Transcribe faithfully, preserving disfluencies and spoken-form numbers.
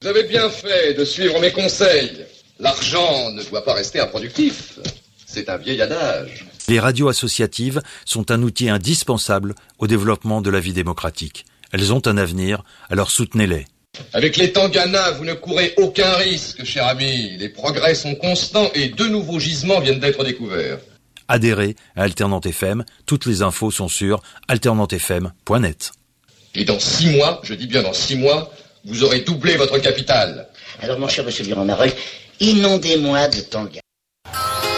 Vous avez bien fait de suivre mes conseils. L'argent ne doit pas rester improductif. C'est un vieil adage. Les radios associatives sont un outil indispensable au développement de la vie démocratique. Elles ont un avenir, alors soutenez-les. Avec les Tangana, vous ne courez aucun risque, cher ami. Les progrès sont constants et deux nouveaux gisements viennent d'être découverts. Adhérez à Alternante F M. Toutes les infos sont sur alternante f m point net. Et dans six mois, je dis bien dans six mois, vous aurez doublé votre capital. Alors mon cher monsieur Viron-Mareuil, inondez-moi de Tangana.